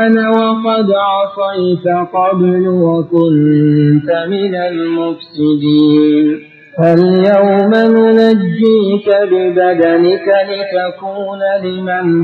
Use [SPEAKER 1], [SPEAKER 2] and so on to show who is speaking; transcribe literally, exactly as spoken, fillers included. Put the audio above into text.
[SPEAKER 1] وقد عصيت قبل وكنت من المفسدين فاليوم ننجيك ببدنك لتكون لمن